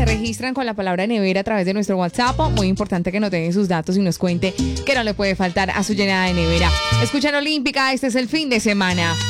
registran con la palabra nevera a través de nuestro WhatsApp. Muy importante que nos dejen sus datos y nos cuente que no le puede faltar a su llenada de nevera. Escuchan Olímpica, este es el fin de semana.